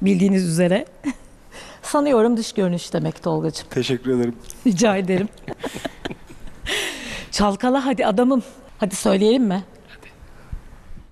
bildiğiniz üzere. Sanıyorum dış görünüş demek Tolgacığım. Teşekkür ederim. Rica ederim. Çalkala hadi adamım. Hadi söyleyelim mi?